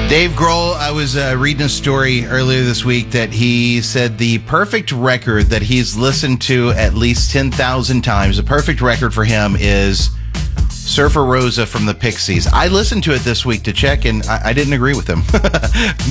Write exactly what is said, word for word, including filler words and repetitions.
Dave Grohl, I was uh, reading a story earlier this week that he said the perfect record that he's listened to at least ten thousand times, the perfect record for him is Surfer Rosa from the Pixies. I listened to it this week to check, and I, I didn't agree with him.